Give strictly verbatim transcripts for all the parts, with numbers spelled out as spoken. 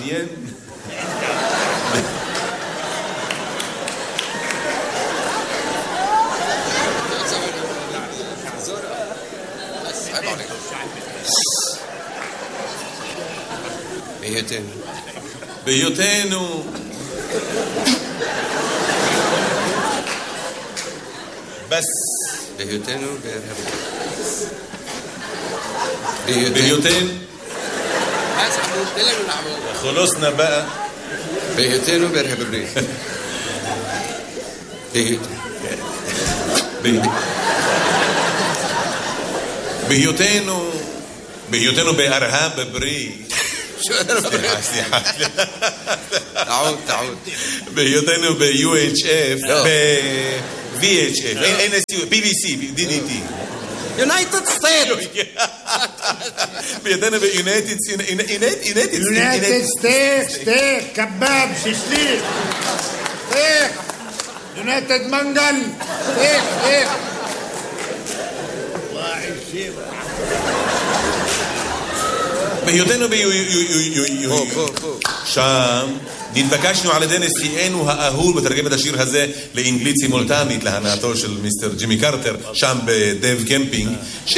bien. בהיותנו. בהיותנו. בס. בהיותנו בארהב. בהיותנו. خلصنا بقى. בהיותנו בארהב ברית. בהיותנו. בהיותנו בארהב ברית. סליחה, סליחה. تعود تعود. בהיותנו ב-יו אייץ' אף, ב-וי אייץ' אף, אין אס יו, בי בי סי, די די טי. United States. בהיותנו ב-United States. United States, steak, kebab, shishlik. Steak. United Mangal. Steak, steak. בהיותנו שם נתבקשנו על ידי נשיאנו האהוב לתרגם את השיר הזה לאנגלית סימולטנית להנאתו של מיסטר ג'ימי קרטר שם בדב קמפינג,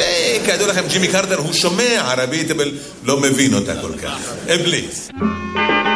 שכידוע לכם ג'ימי קרטר הוא שומע ערבית אבל לא מבין אותה כל כך. פליז.